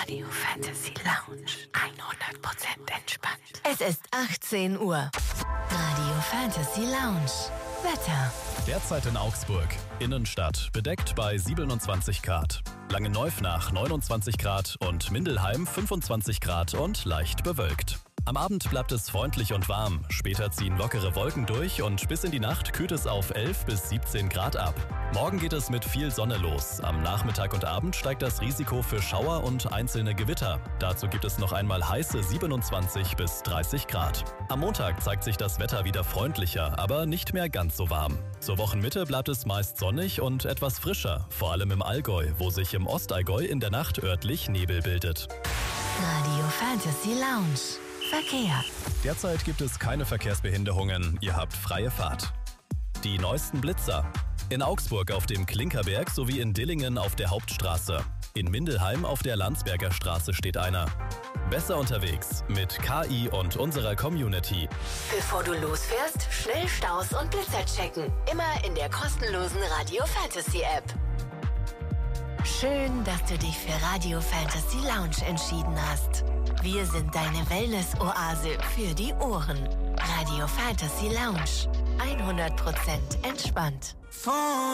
Radio Fantasy Lounge. 100% entspannt. Es ist 18 Uhr. Radio Fantasy Lounge. Wetter. Derzeit in Augsburg. Innenstadt bedeckt bei 27 Grad. Langenneufnach 29 Grad und Mindelheim 25 Grad und leicht bewölkt. Am Abend bleibt es freundlich und warm. Später ziehen lockere Wolken durch und bis in die Nacht kühlt es auf 11 bis 17 Grad ab. Morgen geht es mit viel Sonne los. Am Nachmittag und Abend steigt das Risiko für Schauer und einzelne Gewitter. Dazu gibt es noch einmal heiße 27 bis 30 Grad. Am Montag zeigt sich das Wetter wieder freundlicher, aber nicht mehr ganz so warm. Zur Wochenmitte bleibt es meist sonnig und etwas frischer, vor allem im Allgäu, wo sich im Ostallgäu in der Nacht örtlich Nebel bildet. Radio Fantasy Lounge. Verkehr. Derzeit gibt es keine Verkehrsbehinderungen. Ihr habt freie Fahrt. Die neuesten Blitzer. In Augsburg auf dem Klinkerberg sowie in Dillingen auf der Hauptstraße. In Mindelheim auf der Landsberger Straße steht einer. Besser unterwegs mit KI und unserer Community. Bevor du losfährst, schnell Staus und Blitzer checken. Immer in der kostenlosen Radio Fantasy App. Schön, dass du dich für Radio Fantasy Lounge entschieden hast. Wir sind deine Wellness-Oase für die Ohren. Radio Fantasy Lounge. 100% entspannt.